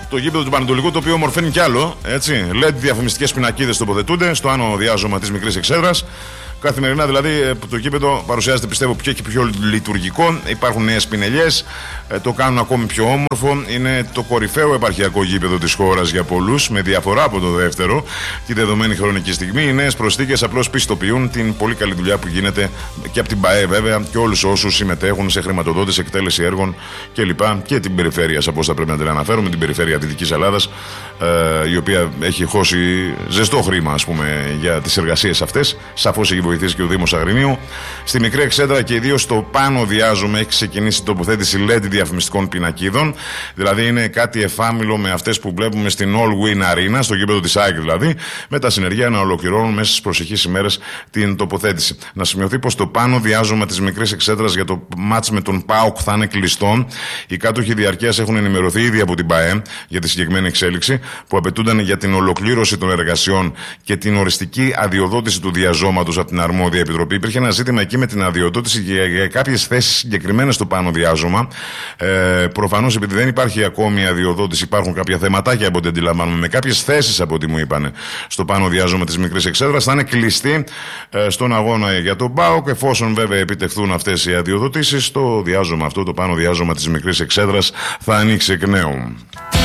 το γήπεδο του Πανετολικού, το οποίο μορφαίνει κι άλλο. Έτσι. LED διαφημιστικές πινακίδες τοποθετούνται στο άνω διάζωμα της μικρής εξέδρας. Καθημερινά δηλαδή το γήπεδο παρουσιάζεται, πιστεύω, και πιο λειτουργικό. Υπάρχουν νέες πινελιές, το κάνουν ακόμη πιο όμορφο. Είναι το κορυφαίο επαρχιακό γήπεδο της χώρας για πολλούς, με διαφορά από το δεύτερο τη δεδομένη χρονική στιγμή. Οι νέες προσθήκες απλώς πιστοποιούν την πολύ καλή δουλειά που γίνεται και από την ΠΑΕ, βέβαια, και όλους όσους συμμετέχουν σε χρηματοδότηση, εκτέλεση έργων κλπ. Και την περιφέρεια, όπως θα πρέπει να την αναφέρουμε, την περιφέρεια Δυτικής Ελλάδας, η οποία έχει χώσει ζεστό χρήμα, ας πούμε, για τις εργασίες αυτές. Σαφώς έχει βοηθήσει και ο Δήμος Αγρινίου. Στη μικρή εξέδρα και ιδίως στο πάνω διάζουμε έχει ξεκινήσει η τοποθέτηση LED διαφημιστικών πινακίδων. Δηλαδή είναι κάτι εφάμιλο με αυτές που βλέπουμε στην All Win Arena, στο γήπεδο της ΑΕΚ δηλαδή, με τα συνεργεία να ολοκληρώνουν μέσα στις προσεχείς ημέρες την τοποθέτηση. Να σημειωθεί πως το πάνω διάζωμα της μικρής εξέδρας για το μάτς με τον ΠΑΟΚ θα είναι κλειστό. Οι κάτοχοι διαρκείας έχουν ενημερωθεί ήδη από την ΠΑΕ για τη συγκεκριμένη εξέλιξη που απαιτούνταν για την ολοκλήρωση των εργασιών και την οριστική αδειοδότηση του διαζώματος από την αρμόδια επιτροπή. Υπήρχε ένα ζήτημα εκεί με την αδειοδότηση για κάποιες θέσεις συγκεκριμένες στο πάνω διάζωμα. Προφανώς, επειδή δεν υπάρχει ακόμη αδειοδότηση, υπάρχουν κάποια θεματάκια από ό,τι αντιλαμβάνομαι. Με κάποιες θέσεις, από ό,τι μου είπαν, στο πάνω διάζωμα της μικρής εξέδρας θα είναι κλειστή στον αγώνα για τον ΠΑΟΚ. Εφόσον βέβαια επιτευχθούν αυτές οι αδειοδοτήσεις, το διάζωμα αυτό, το πάνω διάζωμα της μικρής εξέδρας, θα ανοίξει εκ νέου.